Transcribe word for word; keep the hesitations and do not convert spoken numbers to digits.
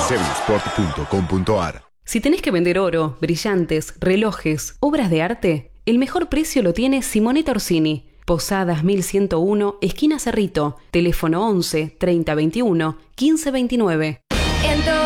seven sport punto com punto a r. Si tenés que vender oro, brillantes, relojes, obras de arte, el mejor precio lo tiene Simonetta Orsini. Posadas mil ciento uno, esquina Cerrito. Teléfono once, treinta veintiuno, quince veintinueve. En